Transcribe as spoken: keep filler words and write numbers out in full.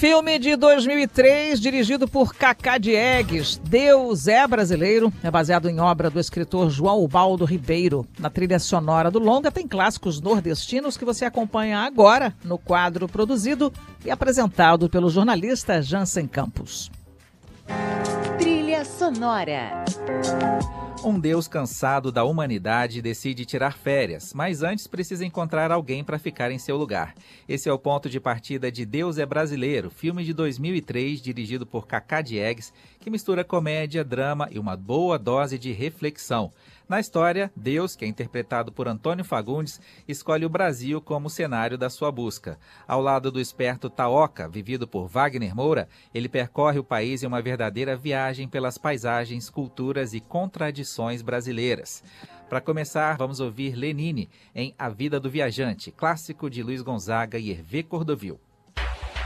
Filme de dois mil e três, dirigido por Cacá Diegues, Deus é Brasileiro, é baseado em obra do escritor João Ubaldo Ribeiro. Na trilha sonora do longa tem clássicos nordestinos que você acompanha agora no quadro produzido e apresentado pelo jornalista Jansen Campos. Trilha sonora. Um Deus cansado da humanidade decide tirar férias, mas antes precisa encontrar alguém para ficar em seu lugar. Esse é o ponto de partida de Deus é Brasileiro, filme de dois mil e três, dirigido por Cacá Diegues, que mistura comédia, drama e uma boa dose de reflexão. Na história, Deus, que é interpretado por Antônio Fagundes, escolhe o Brasil como cenário da sua busca. Ao lado do esperto Taoca, vivido por Wagner Moura, ele percorre o país em uma verdadeira viagem pelas paisagens, culturas e contradições brasileiras. Para começar, vamos ouvir Lenine em A Vida do Viajante, clássico de Luiz Gonzaga e Hervé Cordovil.